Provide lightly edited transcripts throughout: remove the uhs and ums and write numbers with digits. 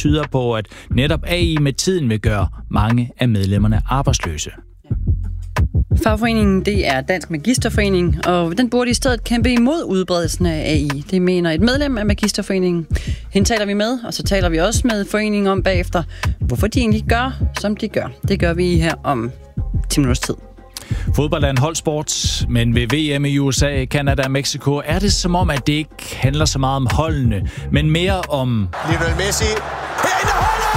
tyder på, at netop AI med tiden vil gøre mange af medlemmerne arbejdsløse. Fagforeningen, det er Dansk Magisterforening, og den burde i stedet kæmpe imod udbredelsen af AI. Det mener et medlem af Magisterforeningen. Hende taler vi med, og så taler vi også med foreningen om bagefter, hvorfor de egentlig gør, som de gør. Det gør vi her om 10 minutters tid. Fodbold er en holdsport, men ved VM i USA, Canada og Mexico er det som om, at det ikke handler så meget om holdene, men mere om... Lionel Messi. Herinde holdet!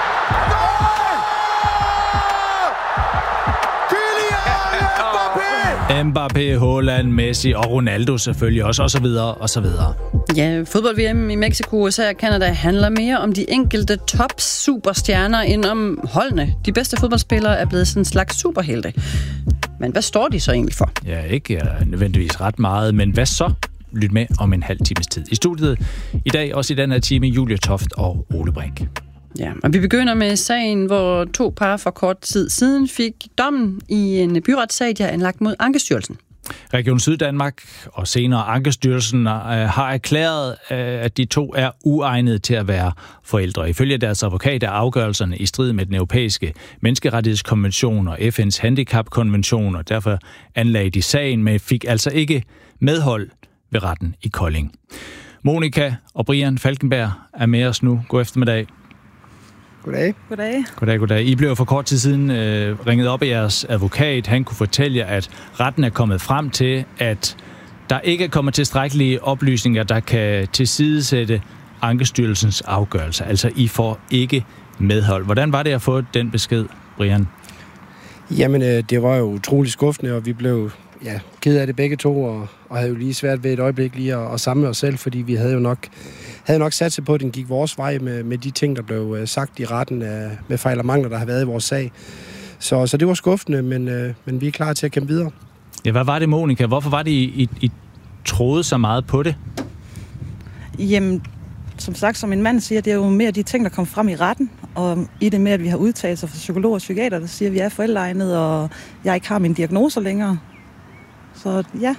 Mbappé, Haaland, Messi og Ronaldo selvfølgelig også, og så videre, og så videre. Ja, fodbold-VM i Mexico, USA og Canada handler mere om de enkelte top-superstjerner end om holdene. De bedste fodboldspillere er blevet sådan en slags superhelte. Men hvad står de så egentlig for? Ja, ikke nødvendigvis ret meget, men hvad så? Lyt med om en halv times tid. I studiet i dag, også i den her time, Julie Toft og Ole Brink. Ja, og vi begynder med sagen, hvor 2 par for kort tid siden fik dommen i en byretssag, de har anlagt mod Ankestyrelsen. Region Syddanmark og senere Ankestyrelsen har erklæret, at de 2 er uegnede til at være forældre. Ifølge deres advokat er afgørelserne i strid med den europæiske menneskerettighedskonvention og FN's handicapkonvention, og derfor anlagde de sagen, men fik altså ikke medhold ved retten i Kolding. Monika og Brian Falkenberg er med os nu. God eftermiddag. Goddag. Goddag. I blev for kort tid siden ringet op af jeres advokat. Han kunne fortælle jer, at retten er kommet frem til, at der ikke er kommet tilstrækkelige oplysninger, der kan tilsidesætte Ankestyrelsens afgørelse. Altså, I får ikke medhold. Hvordan var det at få den besked, Brian? Jamen, det var jo utroligt skuffende, og vi blev ked af det begge to, og havde jo lige svært ved et øjeblik lige at samle os selv, fordi vi havde jo nok sat sig på, at den gik vores vej med de ting, der blev sagt i retten med fejl og mangler, der har været i vores sag. Så det var skuffende, men vi er klar til at kæmpe videre. Ja, hvad var det, Monika? Hvorfor var det, I troede så meget på det? Jamen, som sagt, som min mand siger, det er jo mere de ting, der kom frem i retten, og i det med, at vi har udtalelser fra psykologer og psykiater, der siger, at vi er forældreegnede, og jeg ikke har mine diagnoser længere. Så ja.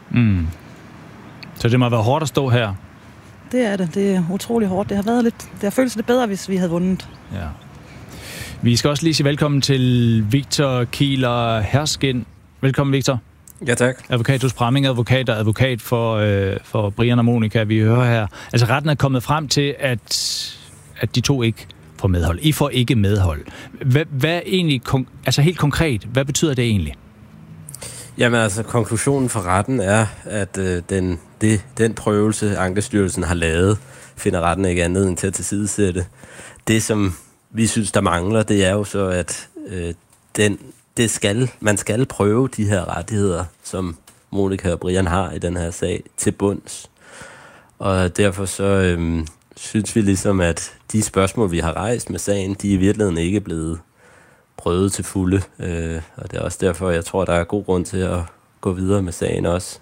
Så det må være hårdt at stå her? Det er det. Det er utrolig hårdt. Det har føltes lidt bedre, hvis vi havde vundet. Ja. Vi skal også lige sige velkommen til Victor Kieler Herskin. Velkommen, Victor. Ja, tak. Advokat hos Bramming Advokat og advokat for Brian og Monika, vi hører her. Altså, retten er kommet frem til, at de 2 ikke får medhold. I får ikke medhold. Hvad egentlig, altså helt konkret, hvad betyder det egentlig? Jamen altså, konklusionen for retten er, at den prøvelse, Ankestyrelsen har lavet, finder retten ikke anledning til at tilsidesætte. Det, som vi synes, der mangler, det er jo så, at man skal prøve de her rettigheder, som Monika og Brian har i den her sag, til bunds. Og derfor så synes vi ligesom, at de spørgsmål, vi har rejst med sagen, de er i virkeligheden ikke blevet prøvet til fulde. Og det er også derfor, jeg tror, der er god grund til at gå videre med sagen også.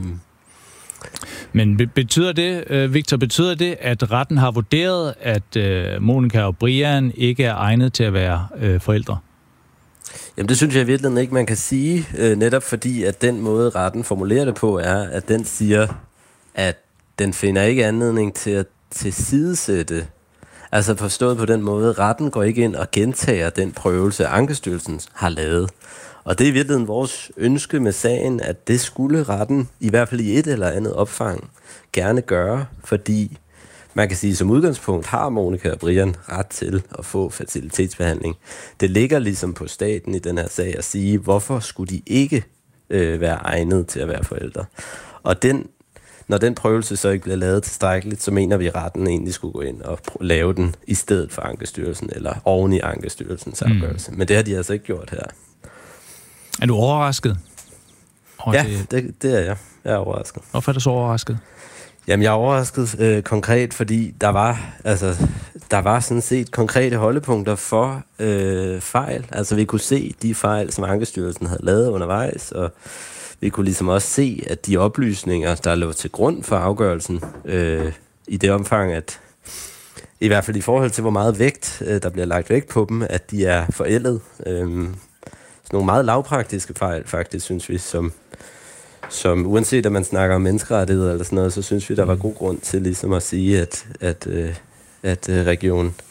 Men betyder det, Victor, at retten har vurderet, at Monika og Brian ikke er egnet til at være forældre? Jamen det synes jeg i virkeligheden ikke, man kan sige, netop fordi, at den måde, retten formulerer det på, er, at den siger, at den finder ikke anledning til at tilsidesætte. Altså forstået på den måde, retten går ikke ind og gentager den prøvelse, Ankestyrelsen har lavet. Og det er i virkeligheden vores ønske med sagen, at det skulle retten, i hvert fald i et eller andet opfang, gerne gøre, fordi man kan sige, som udgangspunkt har Monika og Brian ret til at få fertilitetsbehandling. Det ligger ligesom på staten i den her sag at sige, hvorfor skulle de ikke være egnet til at være forældre. Og når den prøvelse så ikke bliver lavet tilstrækkeligt, så mener vi, at retten egentlig skulle gå ind og lave den i stedet for Ankestyrelsen, eller oven i Ankestyrelsens afgørelse. Men det har de altså ikke gjort her. Er du overrasket? Ja, det er jeg. Jeg er overrasket. Hvorfor er du så overrasket? Jamen, jeg er overrasket konkret, fordi der var sådan set konkrete holdepunkter for fejl. Altså, vi kunne se de fejl, som Ankestyrelsen havde lavet undervejs, og vi kunne ligesom også se, at de oplysninger, der lå til grund for afgørelsen, i det omfang, at i hvert fald i forhold til, hvor meget vægt, der bliver lagt vægt på dem, at de er forældet. Sådan nogle meget lavpraktiske fejl, faktisk, synes vi, som uanset at man snakker om menneskerettigheder eller sådan noget, så synes vi, der var god grund til ligesom at sige, at Region